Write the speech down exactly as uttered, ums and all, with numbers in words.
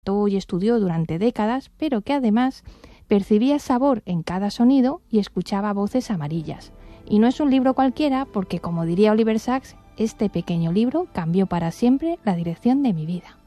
y estudió durante décadas, pero que además percibía sabor en cada sonido y escuchaba voces amarillas. Y no es un libro cualquiera porque, como diría Oliver Sacks, este pequeño libro cambió para siempre la dirección de mi vida.